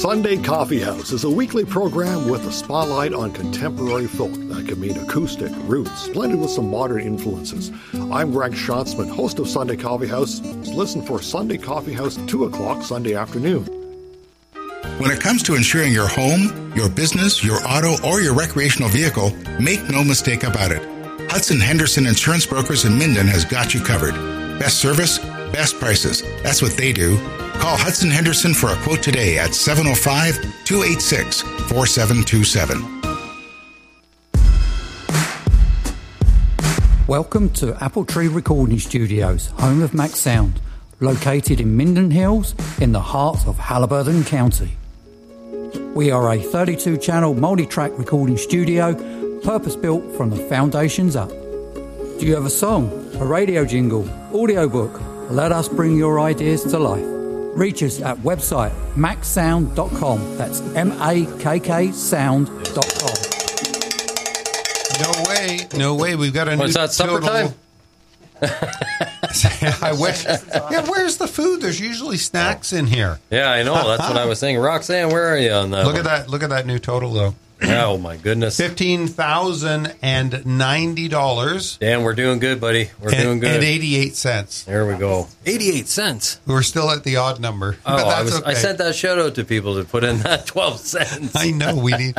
Sunday Coffee House is a weekly program with a spotlight on contemporary folk that can mean acoustic, roots, blended with some modern influences. I'm Greg Schatzman, host of Sunday Coffee House. Listen for Sunday Coffee House 2 o'clock Sunday afternoon. When it comes to insuring your home, your business, your auto, or your recreational vehicle, make no mistake about it. Hudson Henderson Insurance Brokers in Minden has got you covered. Best service, best prices. That's what they do. Call Hudson Henderson for a quote today at 705-286-4727. Welcome to Apple Tree Recording Studios, home of Max Sound, located in Minden Hills in the heart of Haliburton County. We are a 32-channel multi-track recording studio, purpose-built from the foundations up. Do you have a song, a radio jingle, audiobook? Let us bring your ideas to life. Reach us at website maxsound.com. That's MAKK sound.com. No way. We've got a new What's that, supper time? I wish. Yeah, where's the food? There's usually snacks in here. Yeah, I know. That's what I was saying. Roxanne, where are you on that? Look at that. Look at that new total, though. Oh, my goodness. $15,090. Dan, we're doing good, buddy. We're doing good. And 88 cents. There we go. 88 cents. We're still at the odd number. Oh, but that's okay. I sent that shout out to people to put in that 12 cents. I know. We need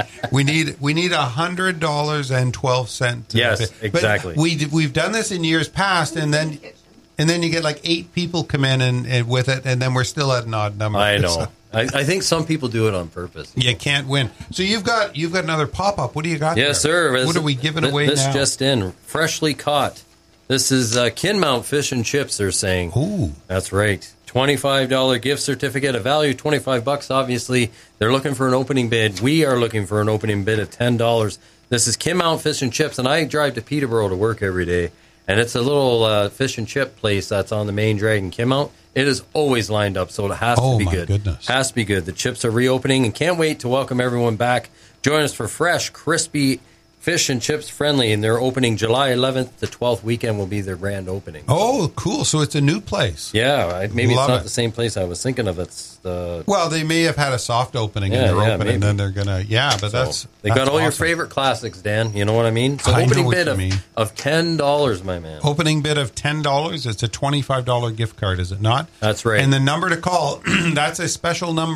$100.12. Yes, exactly. But we've done this in years past, and then you get like 8 people come in and with it, and then we're still at an odd number. I know. So. I think some people do it on purpose. You can't win. So you've got another pop-up. What do you got there? Yes, sir. What are we giving away this now? This just in. Freshly caught. This is Kinmount Fish and Chips, they're saying. Ooh. That's right. $25 gift certificate, a value $25, obviously. They're looking for an opening bid. We are looking for an opening bid of $10. This is Kinmount Fish and Chips, and I drive to Peterborough to work every day. And it's a little fish and chip place that's on the main drag in Kinmount. It is always lined up, so it has to be good. Oh, my goodness. Has to be good. The chips are reopening, and can't wait to welcome everyone back. Join us for fresh, crispy fish and chips friendly, and they're opening July 11th. The 12th weekend will be their grand opening. Oh, cool. So it's a new place. Yeah, maybe Love it's not it. the same place I was thinking of. It's the... Well, they may have had a soft opening and they're open, maybe. and then they're going to... Yeah, but So they got all your awesome. favorite classics, Dan. You know what I mean? So I know opening what bid you mean. of $10, my man. Opening bid of $10. It's a $25 gift card, is it not? That's right. And the number to call, that's a special number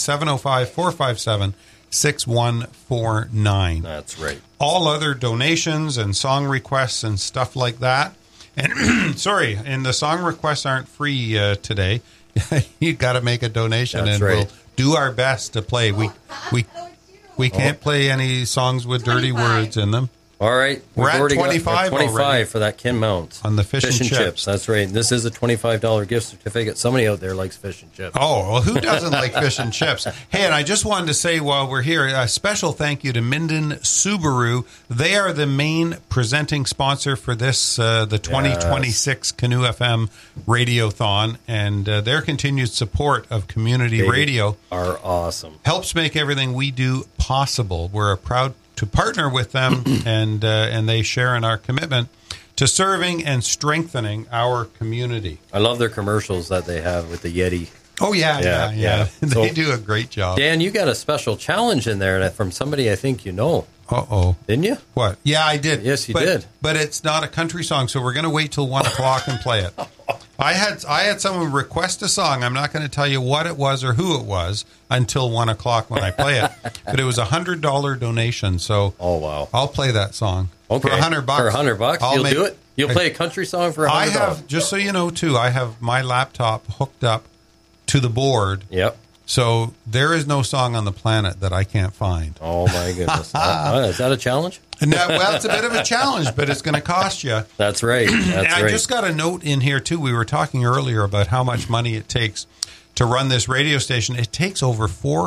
705-457-6149. That's right. All other donations and song requests and stuff like that. And sorry, and the song requests aren't free today. You got to make a donation, That's and right. we'll do our best to play. We can't play any songs with dirty words in them. All right. We're We've at already got 25 25 already. for that Kinmount. On the fish and chips. That's right. This is a $25 gift certificate. Somebody out there likes fish and chips. Oh, well, who doesn't like fish and chips? Hey, and I just wanted to say while we're here, a special thank you to Minden Subaru. They are the main presenting sponsor for this, the 2026 Canoe FM Radiothon, and their continued support of community radio are awesome. Helps make everything we do possible. We're proud to partner with them, and they share in our commitment to serving and strengthening our community. I love their commercials that they have with the Yeti. Oh, yeah. They do a great job. Dan, you got a special challenge in there from somebody I think you know. Uh-oh. Didn't you? What? Yeah, I did. Yes, you did. But it's not a country song, so we're going to wait till 1 o'clock and play it. I had someone request a song. I'm not going to tell you what it was or who it was until 1 o'clock when I play it. But it was a $100 donation, so wow. I'll play that song. Okay. For $100. For $100, you'll do it? You'll play a country song for $100? I have, just so you know, too, I have my laptop hooked up to the board. Yep. So there is no song on the planet that I can't find. Oh, my goodness. Is that a challenge? No, well, it's a bit of a challenge, but it's going to cost you. That's right. I just got a note in here, too. We were talking earlier about how much money it takes to run this radio station. It takes over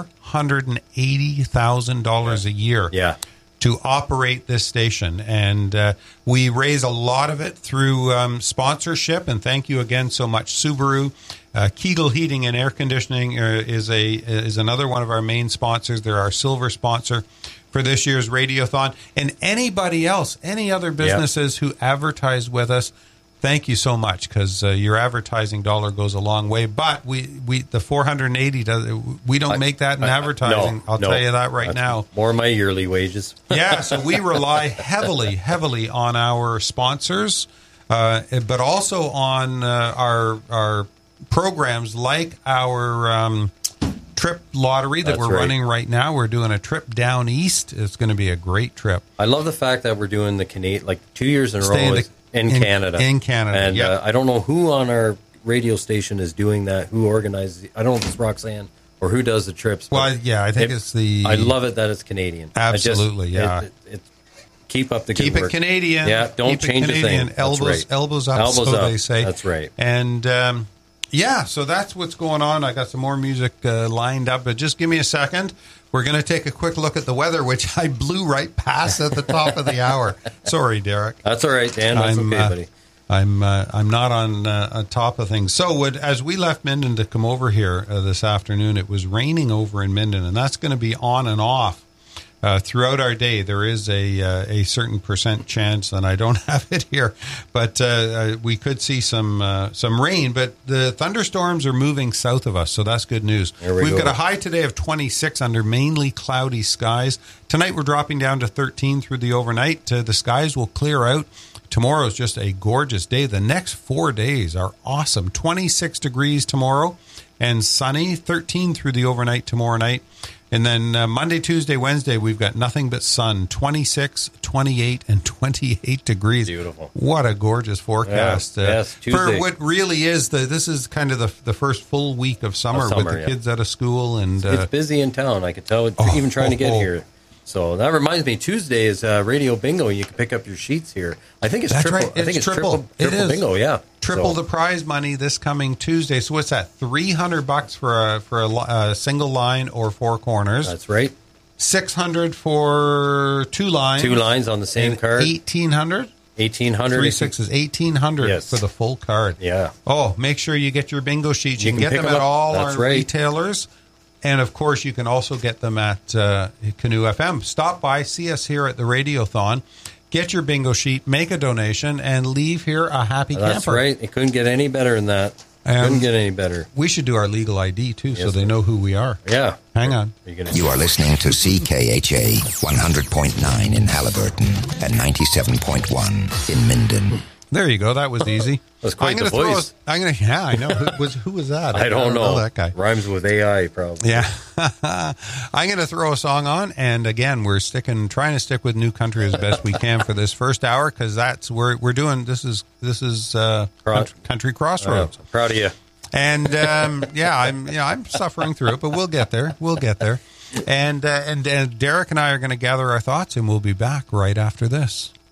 $480,000 a year to operate this station. And we raise a lot of it through sponsorship. And thank you again so much, Subaru. Kegel Heating and Air Conditioning is another one of our main sponsors. They're our silver sponsor for this year's Radiothon. And anybody else, any other businesses who advertise with us, thank you so much, because your advertising dollar goes a long way. But we the 480 we don't make that in advertising. I'll tell you that right now. More of my yearly wages. Yeah, so we rely heavily on our sponsors, but also on our programs like our trip lottery that we're running right now. We're doing a trip down east. It's going to be a great trip. I love the fact that we're doing the Canadian, like 2 years in a row in Canada. In Canada, and I don't know who on our radio station is doing that. Who organizes? I don't know if it's Roxanne or who does the trips. Well, I think it's the. I love it that it's Canadian. Absolutely, keep up the good work. Keep it Canadian. Yeah, don't change a thing. Elbows up, so they say. That's right. And. So that's what's going on. I got some more music lined up, but just give me a second. We're going to take a quick look at the weather, which I blew right past at the top of the hour. Sorry, Derek. That's all right, Dan. That's okay, buddy. I'm not on top of things. So as we left Minden to come over here this afternoon, it was raining over in Minden, and that's going to be on and off. Throughout our day, there is a certain percent chance, and I don't have it here, but we could see some rain. But the thunderstorms are moving south of us, so that's good news. We've got a high today of 26 under mainly cloudy skies. Tonight we're dropping down to 13 through the overnight. The skies will clear out. Tomorrow is just a gorgeous day. The next 4 days are awesome. 26 degrees tomorrow and sunny. 13 through the overnight tomorrow night. And then Monday, Tuesday, Wednesday, we've got nothing but sun, 26, 28, and 28 degrees. Beautiful. What a gorgeous forecast. Yes, for what really is, this is kind of the first full week of summer with the kids out of school. And it's busy in town, I could tell, even trying to get here. So that reminds me, Tuesday is Radio Bingo. You can pick up your sheets here. I think it's triple. Right. I think it's triple bingo. Yeah, triple the prize money this coming Tuesday. So what's that? $300 for a single line or four corners. That's right. $600 for two lines. Two lines on the same card. $1,800. 3 sixes, $1,800 for the full card. Yeah. Oh, make sure you get your bingo sheets. You can get them at all our retailers. And, of course, you can also get them at Canoe FM. Stop by, see us here at the Radiothon, get your bingo sheet, make a donation, and leave here a happy camper. That's right. It couldn't get any better than that. Couldn't get any better. We should do our legal ID, too, so they know who we are. Yeah. Hang on. You are listening to CKHA 100.9 in Haliburton and 97.1 in Minden. There you go. That was easy. That's quite the voice. I know. Who was that? I don't know. That guy. Rhymes with AI, probably. Yeah. I'm going to throw a song on, and again, we're trying to stick with new country as best we can for this first hour, because that's we're doing. This is Country Crossroads. Proud of you. And I'm suffering through it, but we'll get there. And Derek and I are going to gather our thoughts, and we'll be back right after this.